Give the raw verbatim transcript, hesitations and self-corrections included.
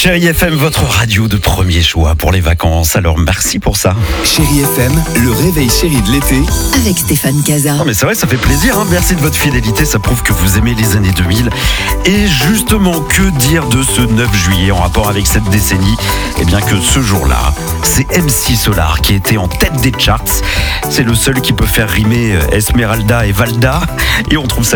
Chérie F M, votre radio de premier choix pour les vacances. Alors merci pour ça. Chérie F M, le réveil chéri de l'été. Avec Stéphane Casa. Non mais c'est vrai, ça fait plaisir. Hein. Merci de votre fidélité. Ça prouve que vous aimez les années deux mille. Et justement, que dire de ce neuf juillet en rapport avec cette décennie? Eh bien que ce jour-là, c'est M C Solar qui était en tête des charts. C'est le seul qui peut faire rimer Esmeralda et Valda. Et on trouve ça